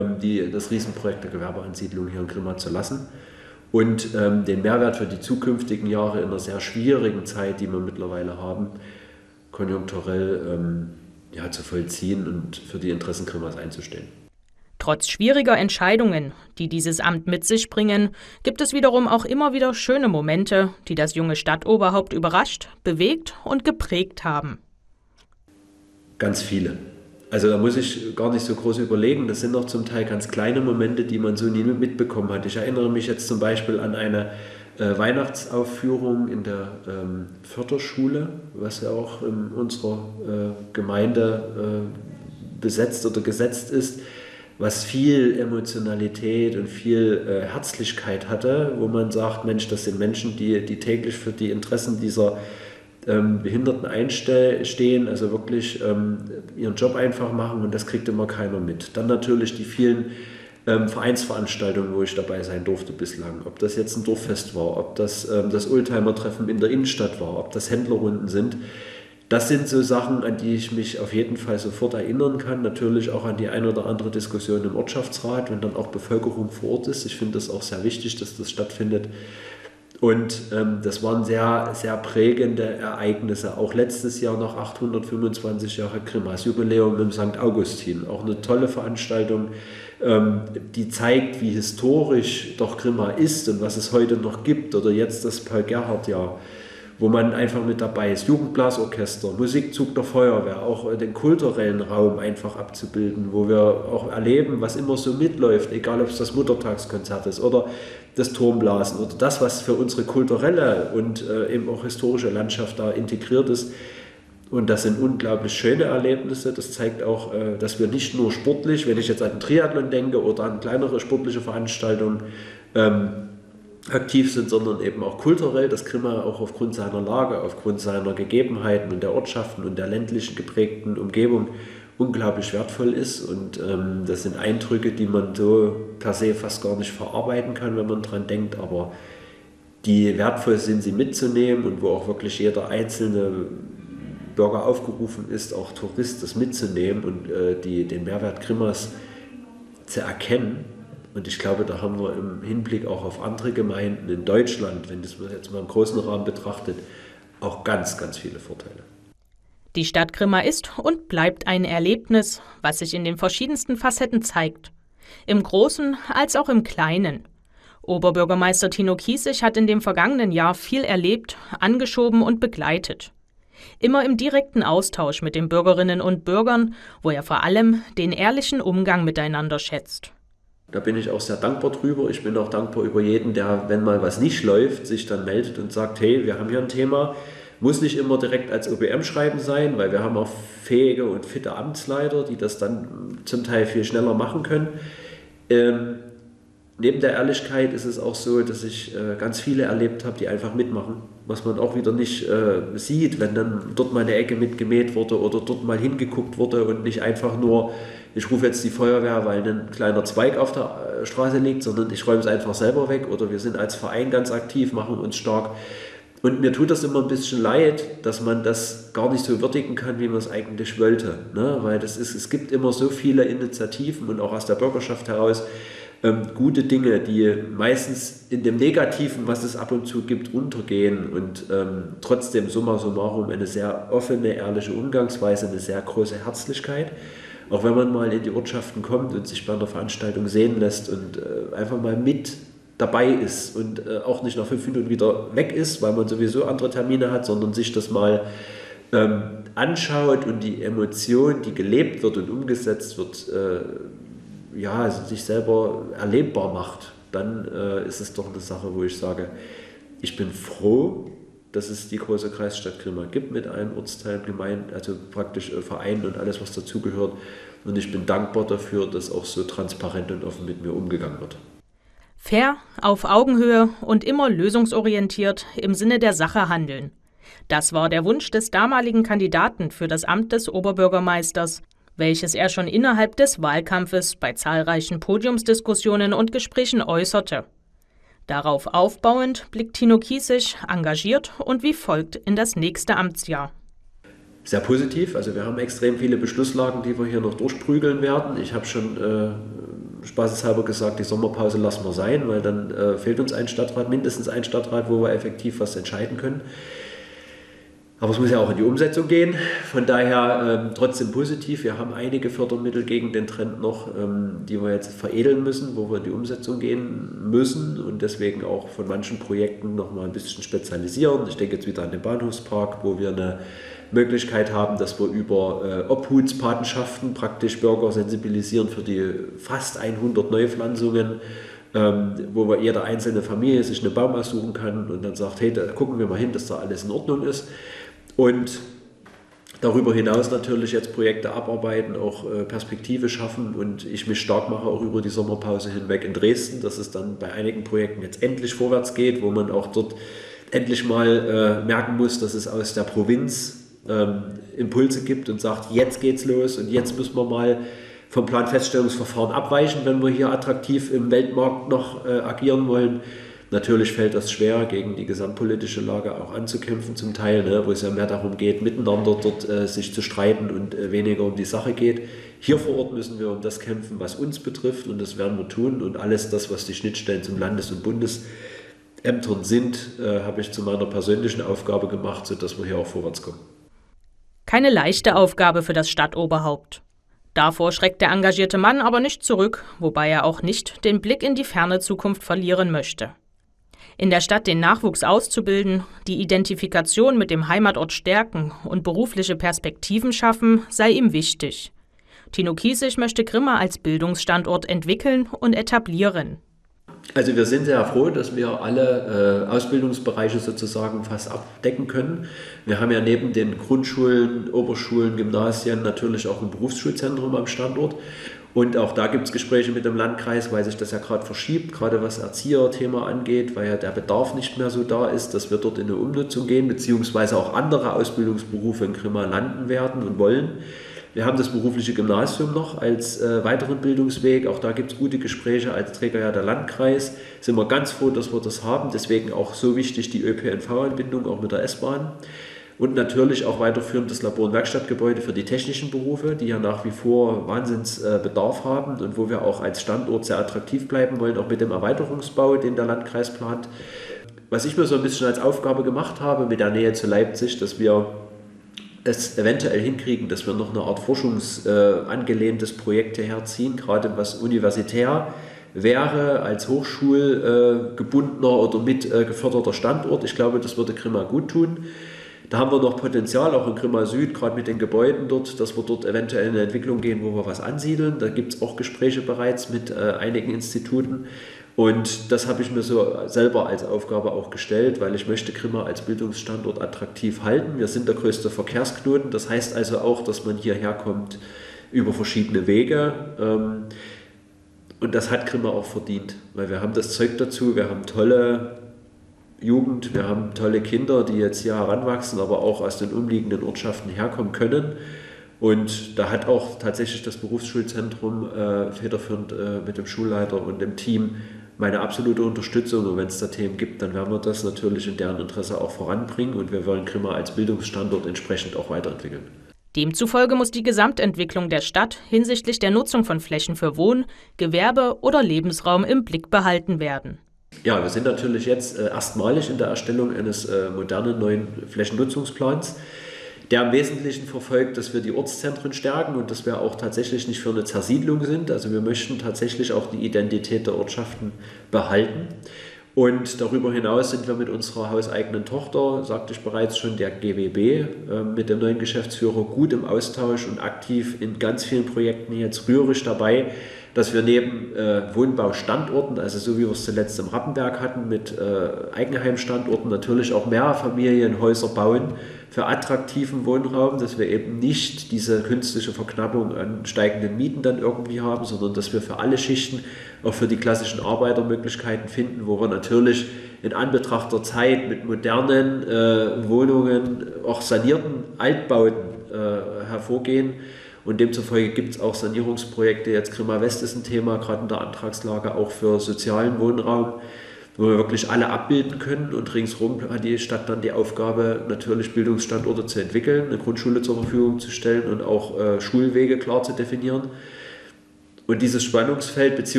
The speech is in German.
das Riesenprojekt der Gewerbeansiedlung hier in Grimma zu lassen und den Mehrwert für die zukünftigen Jahre in einer sehr schwierigen Zeit, die wir mittlerweile haben, konjunkturell zu vollziehen und für die Interessen Grimmas einzustehen. Trotz schwieriger Entscheidungen, die dieses Amt mit sich bringen, gibt es wiederum auch immer wieder schöne Momente, die das junge Stadtoberhaupt überrascht, bewegt und geprägt haben. Ganz viele. Also da muss ich gar nicht so groß überlegen. Das sind noch zum Teil ganz kleine Momente, die man so nie mitbekommen hat. Ich erinnere mich jetzt zum Beispiel an eine Weihnachtsaufführung in der Förderschule, was ja auch in unserer Gemeinde besetzt oder gesetzt ist, was viel Emotionalität und viel Herzlichkeit hatte, wo man sagt, Mensch, das sind Menschen, die täglich für die Interessen dieser Behinderten einstehen, also wirklich ihren Job einfach machen, und das kriegt immer keiner mit. Dann natürlich die vielen Vereinsveranstaltungen, wo ich dabei sein durfte bislang. Ob das jetzt ein Dorffest war, ob das das Oldtimer-Treffen in der Innenstadt war, ob das Händlerrunden sind. Das sind so Sachen, an die ich mich auf jeden Fall sofort erinnern kann. Natürlich auch an die eine oder andere Diskussion im Ortschaftsrat, wenn dann auch Bevölkerung vor Ort ist. Ich finde das auch sehr wichtig, dass das stattfindet. Und das waren sehr, sehr prägende Ereignisse. Auch letztes Jahr noch 825 Jahre Grimmas Jubiläum im St. Augustin. Auch eine tolle Veranstaltung, die zeigt, wie historisch doch Grimma ist und was es heute noch gibt. Oder jetzt das Paul-Gerhardt-Jahr, wo man einfach mit dabei ist. Jugendblasorchester, Musikzug der Feuerwehr, auch den kulturellen Raum einfach abzubilden, wo wir auch erleben, was immer so mitläuft, egal ob es das Muttertagskonzert ist oder das Turmblasen oder das, was für unsere kulturelle und eben auch historische Landschaft da integriert ist. Und das sind unglaublich schöne Erlebnisse. Das zeigt auch, dass wir nicht nur sportlich, wenn ich jetzt an den Triathlon denke oder an kleinere sportliche Veranstaltungen, aktiv sind, sondern eben auch kulturell, dass Grimma auch aufgrund seiner Lage, aufgrund seiner Gegebenheiten und der Ortschaften und der ländlichen geprägten Umgebung unglaublich wertvoll ist. Und das sind Eindrücke, die man so per se fast gar nicht verarbeiten kann, wenn man dran denkt, aber die wertvoll sind, sie mitzunehmen, und wo auch wirklich jeder einzelne Bürger aufgerufen ist, auch Tourist, das mitzunehmen und den Mehrwert Grimmas zu erkennen. Und ich glaube, da haben wir im Hinblick auch auf andere Gemeinden in Deutschland, wenn das man jetzt mal im großen Rahmen betrachtet, auch ganz, ganz viele Vorteile. Die Stadt Grimma ist und bleibt ein Erlebnis, was sich in den verschiedensten Facetten zeigt. Im Großen als auch im Kleinen. Oberbürgermeister Tino Kiesig hat in dem vergangenen Jahr viel erlebt, angeschoben und begleitet. Immer im direkten Austausch mit den Bürgerinnen und Bürgern, wo er vor allem den ehrlichen Umgang miteinander schätzt. Da bin ich auch sehr dankbar drüber. Ich bin auch dankbar über jeden, der, wenn mal was nicht läuft, sich dann meldet und sagt, hey, wir haben hier ein Thema. Muss nicht immer direkt als OBM-Schreiben sein, weil wir haben auch fähige und fitte Amtsleiter, die das dann zum Teil viel schneller machen können. Neben der Ehrlichkeit ist es auch so, dass ich ganz viele erlebt habe, die einfach mitmachen, was man auch wieder nicht sieht, wenn dann dort mal eine Ecke mitgemäht wurde oder dort mal hingeguckt wurde und nicht einfach nur, ich rufe jetzt die Feuerwehr, weil ein kleiner Zweig auf der Straße liegt, sondern ich räume es einfach selber weg, oder wir sind als Verein ganz aktiv, machen uns stark. Und mir tut das immer ein bisschen leid, dass man das gar nicht so würdigen kann, wie man es eigentlich wollte. Ne? Weil es gibt immer so viele Initiativen und auch aus der Bürgerschaft heraus gute Dinge, die meistens in dem Negativen, was es ab und zu gibt, untergehen und trotzdem summa summarum eine sehr offene, ehrliche Umgangsweise, eine sehr große Herzlichkeit. Auch wenn man mal in die Ortschaften kommt und sich bei einer Veranstaltung sehen lässt und einfach mal mit dabei ist und auch nicht nach 5 Minuten wieder weg ist, weil man sowieso andere Termine hat, sondern sich das mal anschaut und die Emotion, die gelebt wird und umgesetzt wird, sich selber erlebbar macht, dann ist es doch eine Sache, wo ich sage, ich bin froh, dass es die große Kreisstadt Grimma gibt mit allen Ortsteilen, Gemeinden, also praktisch Vereinen und alles, was dazugehört. Und ich bin dankbar dafür, dass auch so transparent und offen mit mir umgegangen wird. Fair, auf Augenhöhe und immer lösungsorientiert im Sinne der Sache handeln. Das war der Wunsch des damaligen Kandidaten für das Amt des Oberbürgermeisters, welches er schon innerhalb des Wahlkampfes bei zahlreichen Podiumsdiskussionen und Gesprächen äußerte. Darauf aufbauend blickt Tino Kiesig engagiert und wie folgt in das nächste Amtsjahr. Sehr positiv, also wir haben extrem viele Beschlusslagen, die wir hier noch durchprügeln werden. Ich habe schon spaßeshalber gesagt, die Sommerpause lassen wir sein, weil dann fehlt uns ein Stadtrat, mindestens ein Stadtrat, wo wir effektiv was entscheiden können. Aber es muss ja auch in die Umsetzung gehen. Von daher trotzdem positiv. Wir haben einige Fördermittel gegen den Trend noch, die wir jetzt veredeln müssen, wo wir in die Umsetzung gehen müssen und deswegen auch von manchen Projekten noch mal ein bisschen spezialisieren. Ich denke jetzt wieder an den Bahnhofspark, wo wir eine Möglichkeit haben, dass wir über Obhutspatenschaften praktisch Bürger sensibilisieren für die fast 100 Neupflanzungen, wo jede einzelne Familie sich einen Baum aussuchen kann und dann sagt, hey, da gucken wir mal hin, dass da alles in Ordnung ist. Und darüber hinaus natürlich jetzt Projekte abarbeiten, auch Perspektive schaffen und ich mich stark mache auch über die Sommerpause hinweg in Dresden, dass es dann bei einigen Projekten jetzt endlich vorwärts geht, wo man auch dort endlich mal merken muss, dass es aus der Provinz Impulse gibt und sagt, jetzt geht's los und jetzt müssen wir mal vom Planfeststellungsverfahren abweichen, wenn wir hier attraktiv im Weltmarkt noch agieren wollen. Natürlich fällt das schwer, gegen die gesamtpolitische Lage auch anzukämpfen zum Teil, ne, wo es ja mehr darum geht, miteinander dort sich zu streiten und weniger um die Sache geht. Hier vor Ort müssen wir um das kämpfen, was uns betrifft und das werden wir tun. Und alles das, was die Schnittstellen zum Landes- und Bundesämtern sind, habe ich zu meiner persönlichen Aufgabe gemacht, sodass wir hier auch vorwärts kommen. Keine leichte Aufgabe für das Stadtoberhaupt. Davor schreckt der engagierte Mann aber nicht zurück, wobei er auch nicht den Blick in die ferne Zukunft verlieren möchte. In der Stadt den Nachwuchs auszubilden, die Identifikation mit dem Heimatort stärken und berufliche Perspektiven schaffen, sei ihm wichtig. Tino Kiesig möchte Grimma als Bildungsstandort entwickeln und etablieren. Also wir sind sehr froh, dass wir alle Ausbildungsbereiche sozusagen fast abdecken können. Wir haben ja neben den Grundschulen, Oberschulen, Gymnasien natürlich auch ein Berufsschulzentrum am Standort. Und auch da gibt es Gespräche mit dem Landkreis, weil sich das ja gerade verschiebt, gerade was Erzieherthema angeht, weil ja der Bedarf nicht mehr so da ist, dass wir dort in eine Umnutzung gehen, beziehungsweise auch andere Ausbildungsberufe in Grimma landen werden und wollen. Wir haben das berufliche Gymnasium noch als weiteren Bildungsweg. Auch da gibt es gute Gespräche als Träger ja der Landkreis. Sind wir ganz froh, dass wir das haben. Deswegen auch so wichtig die ÖPNV-Anbindung, auch mit der S-Bahn. Und natürlich auch weiterführend das Labor- und Werkstattgebäude für die technischen Berufe, die ja nach wie vor Wahnsinnsbedarf haben und wo wir auch als Standort sehr attraktiv bleiben wollen, auch mit dem Erweiterungsbau, den der Landkreis plant. Was ich mir so ein bisschen als Aufgabe gemacht habe mit der Nähe zu Leipzig, dass wir es eventuell hinkriegen, dass wir noch eine Art forschungsangelehntes Projekt hierher ziehen, gerade was universitär wäre, als hochschulgebundener oder mit geförderter Standort. Ich glaube, das würde Grimma gut tun. Da haben wir noch Potenzial, auch in Grimma Süd, gerade mit den Gebäuden dort, dass wir dort eventuell in eine Entwicklung gehen, wo wir was ansiedeln. Da gibt es auch Gespräche bereits mit einigen Instituten. Und das habe ich mir so selber als Aufgabe auch gestellt, weil ich möchte Grimma als Bildungsstandort attraktiv halten. Wir sind der größte Verkehrsknoten. Das heißt also auch, dass man hierher kommt über verschiedene Wege. Und das hat Grimma auch verdient, weil wir haben das Zeug dazu. Wir haben tolle Jugend, wir haben tolle Kinder, die jetzt hier heranwachsen, aber auch aus den umliegenden Ortschaften herkommen können. Und da hat auch tatsächlich das Berufsschulzentrum federführend mit dem Schulleiter und dem Team meine absolute Unterstützung. Und wenn es da Themen gibt, dann werden wir das natürlich in deren Interesse auch voranbringen und wir wollen Grimma als Bildungsstandort entsprechend auch weiterentwickeln. Demzufolge muss die Gesamtentwicklung der Stadt hinsichtlich der Nutzung von Flächen für Wohn-, Gewerbe- oder Lebensraum im Blick behalten werden. Ja, wir sind natürlich jetzt erstmalig in der Erstellung eines modernen neuen Flächennutzungsplans, der im Wesentlichen verfolgt, dass wir die Ortszentren stärken und dass wir auch tatsächlich nicht für eine Zersiedlung sind. Also wir möchten tatsächlich auch die Identität der Ortschaften behalten. Und darüber hinaus sind wir mit unserer hauseigenen Tochter, sagte ich bereits schon, der GWB, mit dem neuen Geschäftsführer gut im Austausch und aktiv in ganz vielen Projekten jetzt rührig dabei, dass wir neben Wohnbaustandorten, also so wie wir es zuletzt im Rappenberg hatten, mit Eigenheimstandorten natürlich auch Mehrfamilienhäuser bauen für attraktiven Wohnraum, dass wir eben nicht diese künstliche Verknappung an steigenden Mieten dann irgendwie haben, sondern dass wir für alle Schichten, auch für die klassischen Arbeiter Möglichkeiten finden, wo wir natürlich in Anbetracht der Zeit mit modernen Wohnungen, auch sanierten Altbauten hervorgehen. Und demzufolge gibt es auch Sanierungsprojekte. Jetzt Grimma West ist ein Thema, gerade in der Antragslage auch für sozialen Wohnraum, wo wir wirklich alle abbilden können. Und ringsherum hat die Stadt dann die Aufgabe, natürlich Bildungsstandorte zu entwickeln, eine Grundschule zur Verfügung zu stellen und auch Schulwege klar zu definieren. Und dieses Spannungsfeld